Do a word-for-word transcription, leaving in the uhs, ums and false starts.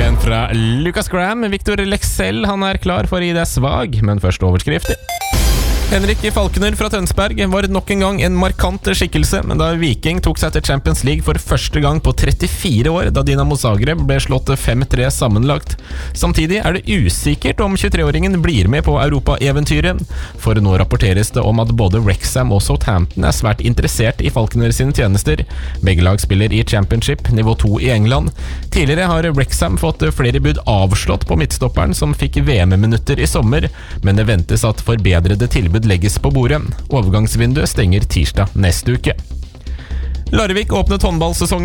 En fra Lucas Graham. Victor Lexell, han er klar for å gi deg svag, men først overskrifter. Henrik Falkener fra Tønsberg var nok en gang en markant skikkelse, men da Viking tok seg til Champions League for første gang på trettifire år, da Dinamo Zagreb ble slått fem tre sammenlagt. Samtidig er det usikkert om tjuetre-åringen blir med på Europa-eventyret, for nå rapporteres det om at både Wrexham og Southampton er svært interessert i Falkener sine tjenester. Begge lag spiller i Championship, nivå to i England. Tidligere har Wrexham fått flere bud avslått på midtstopperen som fikk V M-minutter i sommer, men det ventes at forbedrede tilbud legges på bordet. Overgangsvinduet stenger tirsdag neste uke. Larvik åpnet håndballsesongen